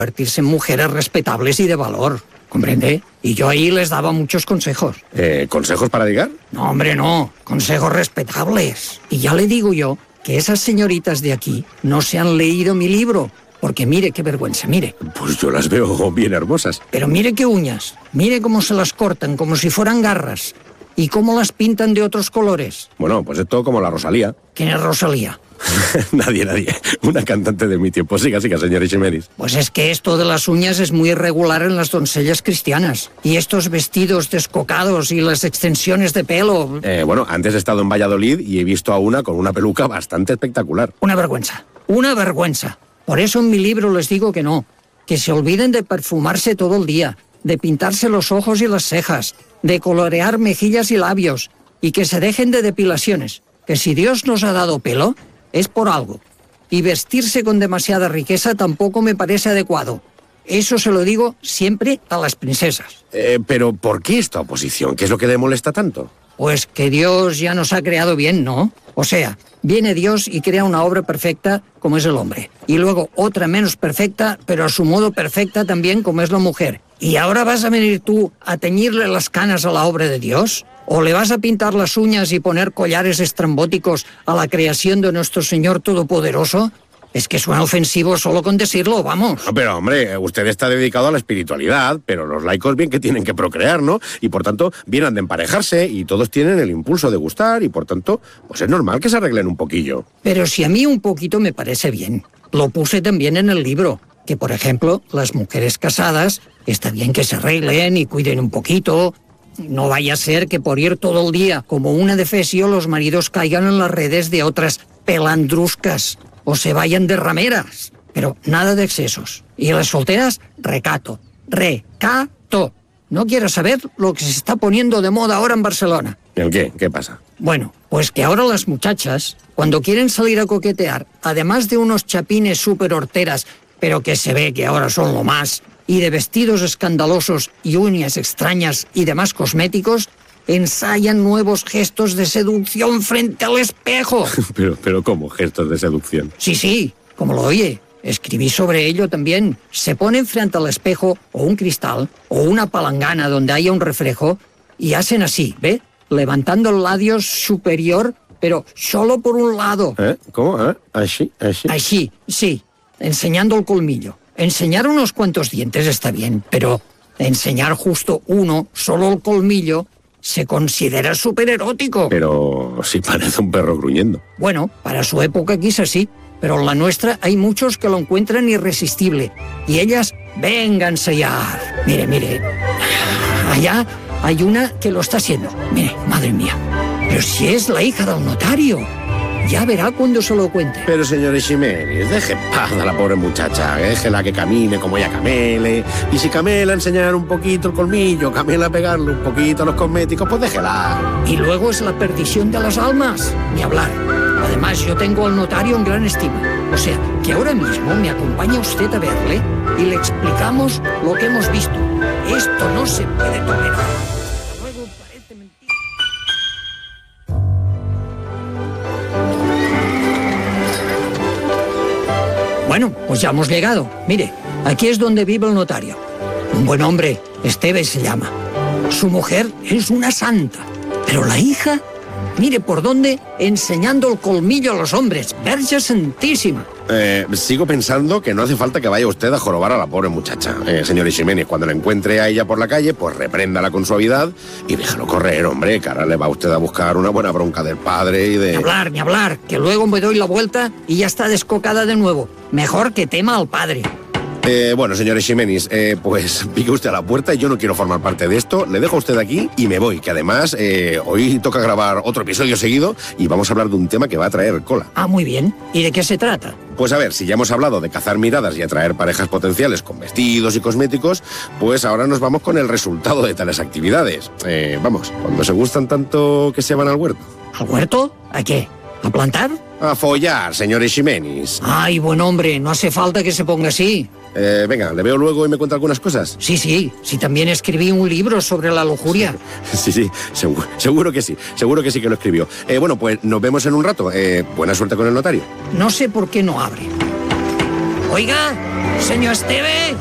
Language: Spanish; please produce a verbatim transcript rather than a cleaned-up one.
convertirse en mujeres respetables y de valor, ¿comprende? Y yo ahí les daba muchos consejos. Eh, ¿consejos para ligar? No, hombre, no, consejos respetables. Y ya le digo yo que esas señoritas de aquí no se han leído mi libro, porque mire qué vergüenza, mire. Pues yo las veo bien hermosas. Pero mire qué uñas, mire cómo se las cortan como si fueran garras, y cómo las pintan de otros colores. Bueno, pues esto como la Rosalía. ¿Quién es Rosalía? Nadie, nadie. Una cantante de mi tiempo. Siga, siga, señor Eiximenis. Pues es que esto de las uñas es muy irregular en las doncellas cristianas. Y estos vestidos descocados y las extensiones de pelo... Eh, bueno, antes he estado en Valladolid y he visto a una con una peluca bastante espectacular. Una vergüenza, una vergüenza. Por eso en mi libro les digo que no. Que se olviden de perfumarse todo el día, de pintarse los ojos y las cejas, de colorear mejillas y labios, y que se dejen de depilaciones. Que si Dios nos ha dado pelo, es por algo. Y vestirse con demasiada riqueza tampoco me parece adecuado. Eso se lo digo siempre a las princesas. Eh, pero, ¿por qué esta oposición? ¿Qué es lo que le molesta tanto? Pues que Dios ya nos ha creado bien, ¿no? O sea, viene Dios y crea una obra perfecta como es el hombre. Y luego otra menos perfecta, pero a su modo perfecta también como es la mujer. ¿Y ahora vas a venir tú a teñirle las canas a la obra de Dios? ¿O le vas a pintar las uñas y poner collares estrambóticos a la creación de nuestro Señor Todopoderoso? Es que suena ofensivo solo con decirlo, vamos. No, pero hombre, usted está dedicado a la espiritualidad, pero los laicos bien que tienen que procrear, ¿no? Y por tanto, bien han de emparejarse y todos tienen el impulso de gustar y por tanto, pues es normal que se arreglen un poquillo. Pero si a mí un poquito me parece bien. Lo puse también en el libro, que por ejemplo, las mujeres casadas está bien que se arreglen y cuiden un poquito. No vaya a ser que por ir todo el día como una defesio los maridos caigan en las redes de otras pelandruscas o se vayan de rameras. Pero nada de excesos. Y las solteras, recato. Recato. No quiero saber lo que se está poniendo de moda ahora en Barcelona. ¿El qué? ¿Qué pasa? Bueno, pues que ahora las muchachas, cuando quieren salir a coquetear, además de unos chapines súper horteras, pero que se ve que ahora son lo más, y de vestidos escandalosos y uñas extrañas y demás cosméticos, ensayan nuevos gestos de seducción frente al espejo. pero, pero ¿cómo gestos de seducción? Sí, sí, como lo oye. Escribí sobre ello también. Se ponen frente al espejo o un cristal o una palangana donde haya un reflejo y hacen así, ¿ve? Levantando el labio superior, pero solo por un lado. ¿Eh? ¿Cómo? ¿Eh? ¿Así? ¿Así? Así, sí, enseñando el colmillo. Enseñar unos cuantos dientes está bien, pero enseñar justo uno, solo el colmillo, se considera súper erótico. Pero sí parece un perro gruñendo. Bueno, para su época quizás sí, pero en la nuestra hay muchos que lo encuentran irresistible. Y ellas, vénganse ya. Mire, mire, allá hay una que lo está haciendo. Mire, madre mía, pero si es la hija del notario. Ya verá cuando se lo cuente. Pero, señor Eiximenis, deje en paz a la pobre muchacha. Déjela que camine como ella camele. Y si camela a enseñar un poquito el colmillo, camela a pegarle un poquito a los cosméticos, pues déjela. Y luego es la perdición de las almas. Ni hablar. Además, yo tengo al notario en gran estima. O sea, que ahora mismo me acompaña usted a verle y le explicamos lo que hemos visto. Esto no se puede tolerar. Luego parece mentira. Bueno, pues ya hemos llegado. Mire, aquí es donde vive el notario. Un buen hombre, Esteve se llama. Su mujer es una santa. Pero la hija, mire por dónde, enseñando el colmillo a los hombres. Verge Santísima. Eh, sigo pensando que no hace falta que vaya usted a jorobar a la pobre muchacha. Eh, señor Eiximenis, cuando la encuentre a ella por la calle, pues repréndala con suavidad y déjalo correr, hombre, que ahora le va usted a buscar una buena bronca del padre y de... Ni hablar, ni hablar, que luego me doy la vuelta y ya está descocada de nuevo. Mejor que tema al padre. Eh, bueno, señor Eiximenis, eh, pues pique usted a la puerta y yo no quiero formar parte de esto. Le dejo a usted aquí y me voy, que además eh, hoy toca grabar otro episodio seguido y vamos a hablar de un tema que va a traer cola. Ah, muy bien. ¿Y de qué se trata? Pues a ver, si ya hemos hablado de cazar miradas y atraer parejas potenciales con vestidos y cosméticos, pues ahora nos vamos con el resultado de tales actividades. Eh, vamos, cuando se gustan tanto que se van al huerto. ¿Al huerto? ¿A qué? ¿A plantar? A follar, señor Eiximenis. Ay, buen hombre, no hace falta que se ponga así. Eh, venga, ¿le veo luego y me cuenta algunas cosas? Sí, sí, sí, también escribí un libro sobre la lujuria. Sí, sí, seguro, seguro que sí, seguro que sí que lo escribió. Eh, bueno, pues nos vemos en un rato. Eh, buena suerte con el notario. No sé por qué no abre. Oiga, señor Esteve.